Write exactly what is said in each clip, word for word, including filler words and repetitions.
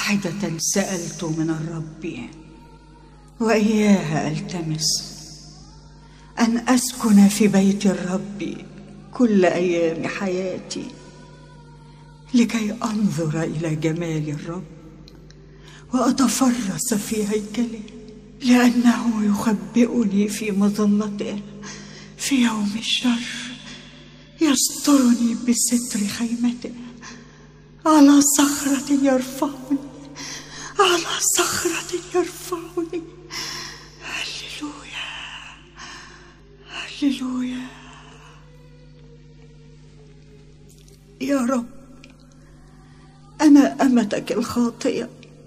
واحدة سألت من الرب وإياها ألتمس، أن أسكن في بيت الرب كل أيام حياتي، لكي أنظر إلى جمال الرب وأتفرس في هيكله، لأنه يخبئني في مظلته في يوم الشر، يسترني بستر خيمته، على صخرة يرفعني، على صخرة يرفعني. هللويا هللويا. يا رب، أنا أمتك الخاطئة،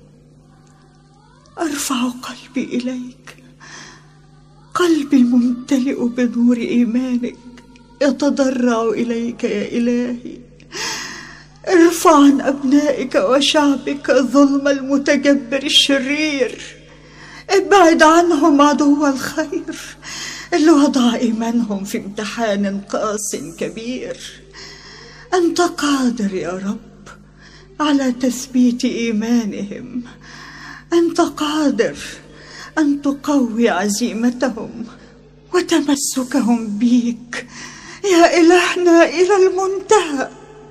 أرفع قلبي إليك، قلبي الممتلئ بنور إيمانك يتضرع إليك يا إلهي. ارفع عن أبنائك وشعبك ظلم المتجبر الشرير، ابعد عنهم عدو الخير اللي وضع إيمانهم في امتحان قاس كبير. أنت قادر يا رب على تثبيت إيمانهم، أنت قادر أن تقوي عزيمتهم وتمسكهم بيك يا إلهنا إلى المنتهى.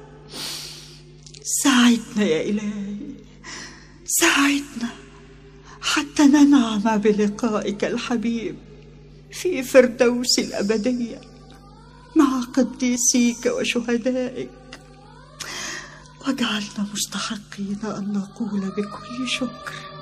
ساعدنا يا إلهي، ساعدنا حتى ننعم بلقائك الحبيب في فردوس الأبدية مع قديسيك وشهدائك، واجعلنا مستحقين أن نقول بكل شكر: